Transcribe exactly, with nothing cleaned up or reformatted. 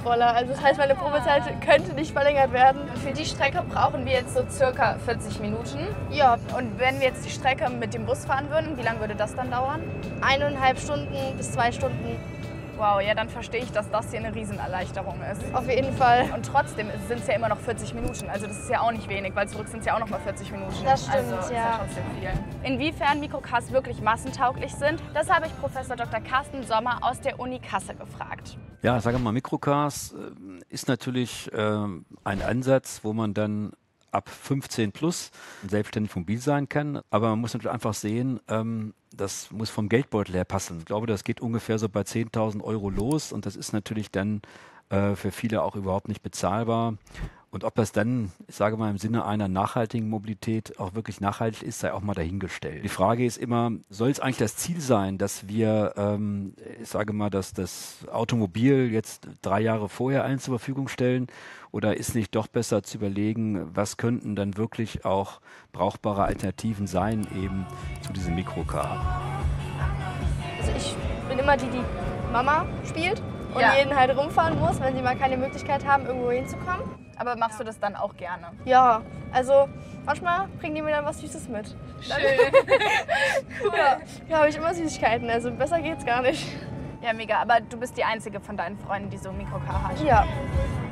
Roller. Also das heißt, meine Probezeit könnte nicht verlängert werden. Für die Strecke brauchen wir jetzt so circa vierzig Minuten. Ja. Und wenn wir jetzt die Strecke mit dem Bus fahren würden, wie lange würde das dann dauern? Eineinhalb Stunden bis zwei Stunden. Wow, ja, dann verstehe ich, dass das hier eine Riesenerleichterung ist. Auf jeden Fall. Und trotzdem sind es ja immer noch vierzig Minuten. Also das ist ja auch nicht wenig, weil zurück sind es ja auch noch mal vierzig Minuten. Das stimmt, also, ist ja. ja. trotzdem viel. Inwiefern Mikrocars wirklich massentauglich sind, das habe ich Professor Doktor Carsten Sommer aus der Uni Kassel gefragt. Ja, sage mal, Mikrocars äh, ist natürlich äh, ein Ansatz, wo man dann ab fünfzehn plus selbstständig mobil sein kann. Aber man muss natürlich einfach sehen, ähm, das muss vom Geldbeutel her passen. Ich glaube, das geht ungefähr so bei zehntausend Euro los und das ist natürlich dann äh, für viele auch überhaupt nicht bezahlbar. Und ob das dann, ich sage mal, im Sinne einer nachhaltigen Mobilität auch wirklich nachhaltig ist, sei auch mal dahingestellt. Die Frage ist immer, soll es eigentlich das Ziel sein, dass wir, ähm, ich sage mal, dass das Automobil jetzt drei Jahre vorher allen zur Verfügung stellen? Oder ist nicht doch besser zu überlegen, was könnten dann wirklich auch brauchbare Alternativen sein eben zu diesem Mikrocar? Also ich bin immer die, die Mama spielt und Ja. jeden halt rumfahren muss, wenn sie mal keine Möglichkeit haben, irgendwo hinzukommen. Aber machst du das dann auch gerne? Ja, also manchmal bringen die mir dann was Süßes mit. Schön. Cool. Ja, da habe ich immer Süßigkeiten, also besser geht's gar nicht. Ja, mega. Aber du bist die Einzige von deinen Freunden, die so ein Mikrocar hat. Ja.